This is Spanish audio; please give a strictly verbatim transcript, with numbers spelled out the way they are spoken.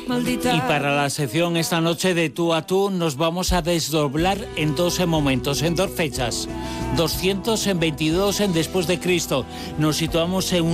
Maldita. Y para la sección esta noche de Tú a Tú nos vamos a desdoblar en dos momentos, en dos fechas. doscientos en veintidós en después de Cristo. Nos situamos en